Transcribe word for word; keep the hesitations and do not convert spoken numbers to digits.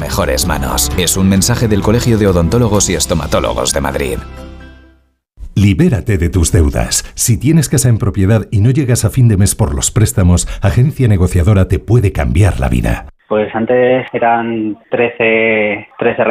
mejores manos. Es un mensaje del Colegio de Odontólogos y Estomatólogos de Madrid. Libérate de tus deudas. Si tienes casa en propiedad y no llegas a fin de mes por los préstamos, Agencia Negociadora te puede cambiar la vida. Pues antes eran trece, trece